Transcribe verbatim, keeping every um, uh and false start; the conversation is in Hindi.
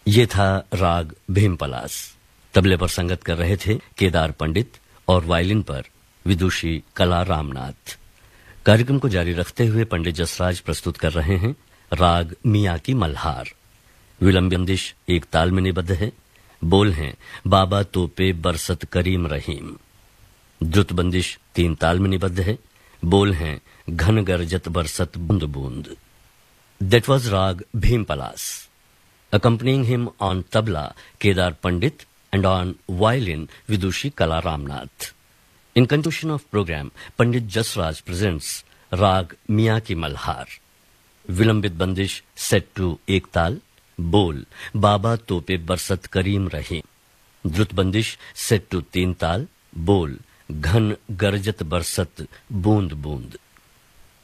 ये था राग भीमपलास। तबले पर संगत कर रहे थे केदार पंडित और वायलिन पर विदुषी कला रामनाथ। कार्यक्रम को जारी रखते हुए पंडित जसराज प्रस्तुत कर रहे हैं राग मियां की मल्हार। विलंब बंदिश एक ताल में निबद्ध है। बोल हैं बाबा तोपे बरसत करीम रहीम। द्रुत बंदिश तीन ताल में निबद्ध है। बोल हैं घन गरजत बरसत बूंद बूंद। That was Rag Bhimpalas. Accompanying him on tabla, Kedar Pandit, and on violin, Vidushi Kala Ramnath. In conclusion of program, Pandit Jasraj presents Rag Miyan Ki Malhar. Vilambit Bandish set to Ek Tal, Bol, Baba Tope Barsat Kareem Rahim. Drut Bandish set to Teen Tal, Bol, Ghan Garjat Barsat Boond Boond.